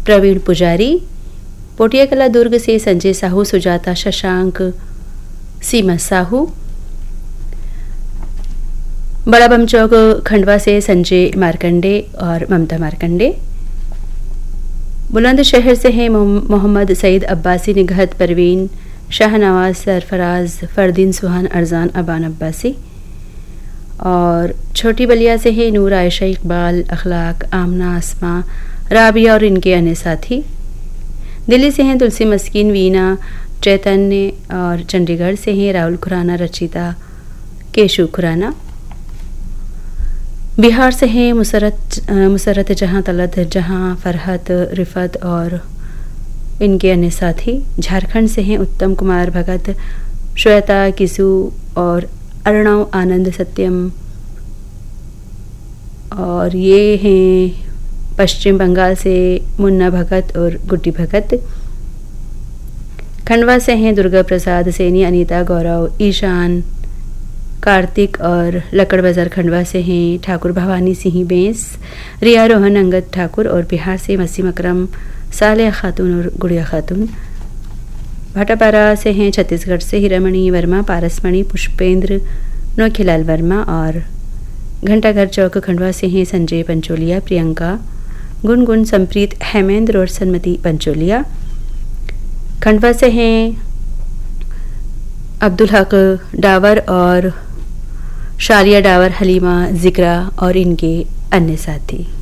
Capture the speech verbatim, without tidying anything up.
प्रवीण पुजारी। पोटिया कला दुर्ग से संजय साहू, सुजाता शशांक, सीमा साहू। बड़ा बम चौक खंडवा से संजय मार्कंडे और ममता मार्कंडे। बुलंदशहर से हैं मोहम्मद सईद अब्बासी, निगहत परवीन, शाहनवाज सरफराज, फरदीन सुहान, अरजान अबान अब्बासी। और छोटी बलिया से है नूर आयशा, इकबाल, अखलाक, आमना, आसमा, राबिया और इनके अन्य साथी। दिल्ली से हैं तुलसी मस्किन, वीना, चैतन्य। और चंडीगढ़ से हैं राहुल खुराना, रचिता, केशु खुराना। बिहार से हैं मुसरत मुसरत जहां, तलत जहां, फरहत, रिफत और इनके अन्य साथी। झारखंड से हैं उत्तम कुमार भगत, श्वेता, किसु और अर्णव आनंद, सत्यम। और ये हैं पश्चिम बंगाल से मुन्ना भगत और गुड्डी भगत। खंडवा से हैं दुर्गा प्रसाद सैनी, अनीता, गौरव, ईशान, कार्तिक। और लकड़ बाजार खंडवा से हैं ठाकुर भवानी सिंह बेंस, रिया रोहन, अंगद ठाकुर। और बिहार से वसीम अकरम, सालिया खातून और गुड़िया खातून। भाटापारा से हैं छत्तीसगढ़ से हीरामणि वर्मा, पारसमणि, पुष्पेंद्र, नौखीलाल वर्मा। और घंटाघर चौक खंडवा से हैं संजय पंचोलिया, प्रियंका, गुनगुन, संप्रीत, हेमेंद्र और सन्मति पंचोलिया। खंडवा से हैं अब्दुल हक डावर और शालिया डावर, हलीमा, जिक्रा और इनके अन्य साथी।